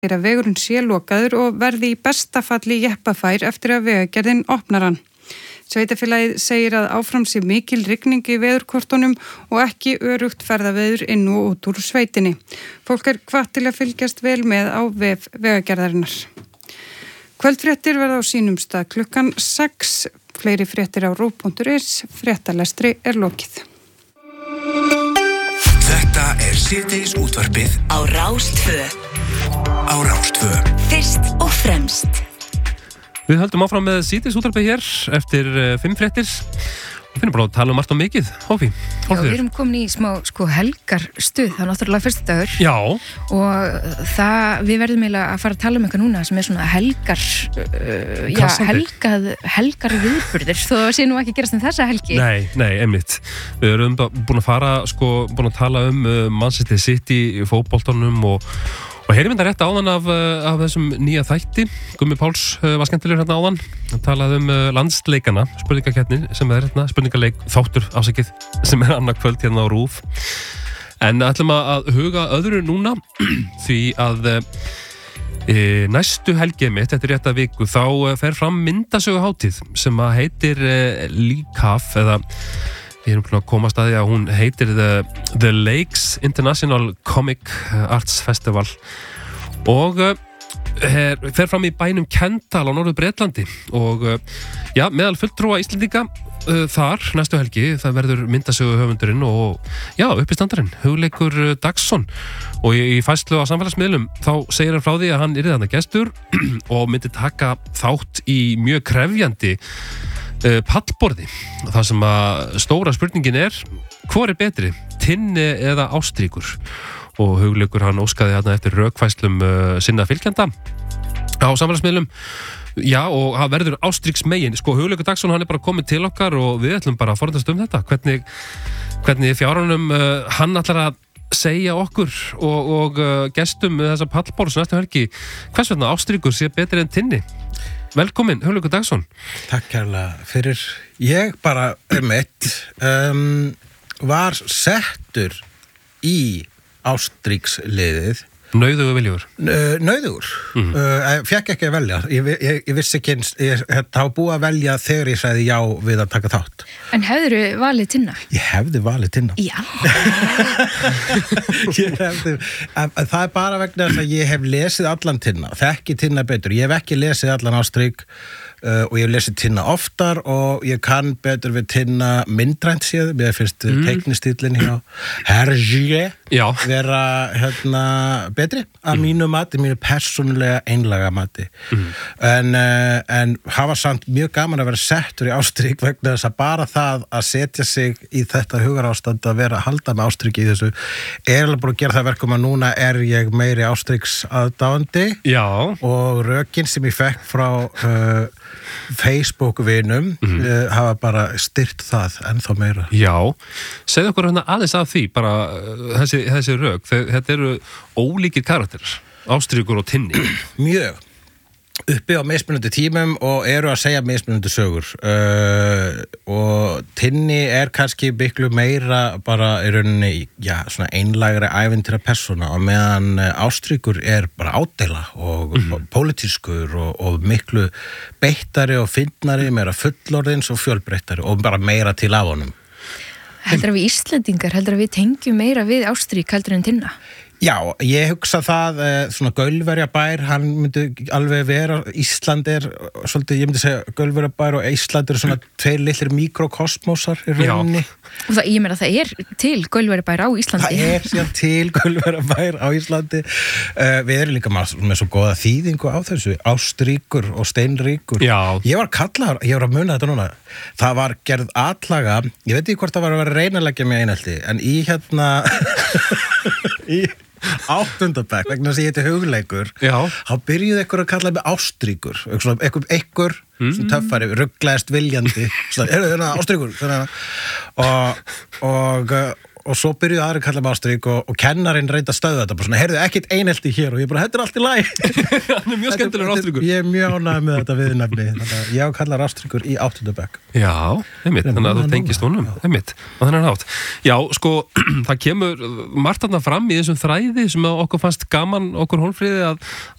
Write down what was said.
Þeirra vegurinn sé lokaður og verði í besta falli jeppafær eftir að vegagerðin opnar hann. Sveitarfélagið segir að áfram sé mikil rigning í veðurkortunum og ekki örugt ferðaveður inn og út úr sveitinni. Fólk hvatt til að fylgjast vel með á vef vegagerðarinnar. Kvöldfréttir verða á sínum stað klukkan 6. Fleiri fréttir á rúv.is. Fréttalestri lokið. Þetta síðdegis útvarpið á Rás 2. Fyrst og fremst. Við höldum áfram með síðdegis útvarpið hér eftir 5 fréttir. Við finnum bara að tala margt og mikið, Hófi. Já, við erum komin í smá helgarstuð, það náttúrulega fyrstudagur. Já. Og við verðum eiginlega að fara að tala eitthvað núna sem svona helgar viðburðir, þó sé nú ekki gerast þessa helgi. Nei, einmitt. Við erum búin að fara, búin að tala Manchester City, fótboltanum og heyrim þetta rétt áðan af þessum nýja þætti. Gummi Páls var skemmtilegur hérna áðan. Hann talaði landsleikana, spurningakeppni sem hérna, spurningaleik þáttur afsakið sem annað kvöld hérna á RÚV. En ætlum að huga öðru núna því að næstu helgi mitt, eftir rétta viku, þá fer fram myndasöguhátíð sem að heitir LICAF eða við erum að komast að því að hún heitir The Lakes International Comic Arts Festival og fer fram í bænum Kendal á Norður Bretlandi og meðal fulltrúa Íslendinga þar næstu helgi, það verður myndasöguhöfundurinn og uppistandarinn Hugleikur Dagsson og í færslu á samfélagsmiðlum þá segir hann frá því að hann yrði þarna gestur og myndi taka þátt í mjög krefjandi pallborði. Það sem að stóra spurningin hvor betri, Tinni eða Ástríkur? Og Hugleikur hann óskaði hérna eftir rökfærslum sinna fylgjanda á samfélagsmiðlum. Já, og það verður Ástríks megin. Hugleikur Dagsson, hann bara komið til okkar og við ætlum bara að forðast þetta. Hvernig fjárunum hann ætlar að segja okkur og gestum þessa pallborð sem næstu helgi. Hvers vegna Ástríkur sé betri en Tinni? Velkomin, Hugleikur Dagsson. Takk kærlega fyrir. Ég bara var settur í Ástríksliðið. Nauðugur viljugur? Nauðugur. Fékk ekki að velja. Ég vissi ekki eins, það var búið að velja þegar ég sagði já við að taka þátt. En hefðirðu valið Tinna? Ég hefði valið Tinna. Já. Það bara vegna þess að ég hef lesið allan Tinna. Þekki Tinna betur. Ég hef ekki lesið allan Ástrík og ég hef lesið Tinna oftar og ég kann betur við Tinna myndrænt séð. Mér finnst teiknistíllinn hjá Hergé vera betri að mínu mati, mínu persónulega einlaga mati. En hafa samt mjög gaman að vera settur í Ástrík vegna þess að bara það að setja sig í þetta hugarástand að vera að halda með Ástrík í þessu alveg búin að gera það verkum að núna ég meiri Ástríks aðdáandi og rökin sem ég fekk frá Facebook-vinum hafa bara styrt það ennþá meira. Já, segðu okkur hérna aðeins af því bara þessi rök, þetta eru ólíkir karakterar, Ástríkur og Tinni. Mjög uppi á mismunandi tímum og eru að segja mismunandi sögur og Tinni kannski miklu meira bara í rauninni svona einlægri ævintýra persóna og meðan Ástríkur bara ádela og pólitískur og miklu beittari og fyndnari, meira fullorðins og fjölbreyttari og bara meira til af honum. Heldur að við Íslendingar, heldur að við tengjum meira við Ástrík heldur en Tinna? Já, ég hugsa það, svona Gaulverjabær, hann myndi alveg vera, Ísland svolítið, ég myndi segja Gaulverjabær og Ísland svona tveir litlir mikrokosmosar í rauninni. Og ég meina það til Gaulverjabær á Íslandi. Það síðan til Gaulverjabær á Íslandi. Við erum líka með svo góða þýðingu á þessu, Ástríkur og Steinríkur. Já. Ég var að muna þetta núna. Það var gerð atlaga, ég veit ekki hvort það var að vera reynalegja með einhelti, en í í 8. bekk, vegna þess að ég heiti Hugleikur, þá byrjuði einhver að kalla mig Ástríkur, einhver sem töffari, rugglaðist viljandi, Ástríkur, og svo byrjuðu aðri kalla mig Ástrík og kennarinn reyndi að stöða þetta bara svona, heyrðu, ekkert einelti hér og ég bara, þetta er allt í lagi. Hann er mjög skemmtilegur Ástríkur. Ég er mjög ánægður með þetta viðnefni, þannig að ég kallar Ástríkur í 8. bekk. Já, einmitt, þannig að þú tengist honum, einmitt, á þennan hátt. Já, sko, það kemur margt þarna fram í þessum þræði sem okkur fannst gaman, okkur Hólmfríði,